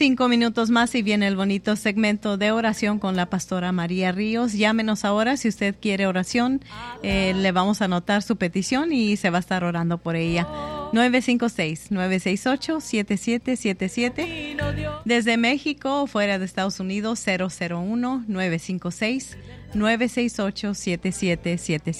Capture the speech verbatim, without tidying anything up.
Cinco minutos más y viene el bonito segmento de oración con la pastora María Ríos. Llámenos ahora si usted quiere oración. Eh, le vamos a anotar su petición y se va a estar orando por ella. nueve cinco seis, nueve seis ocho, siete siete siete siete. Desde México o fuera de Estados Unidos, cero cero uno, nueve cinco seis, nueve seis ocho, siete siete siete siete.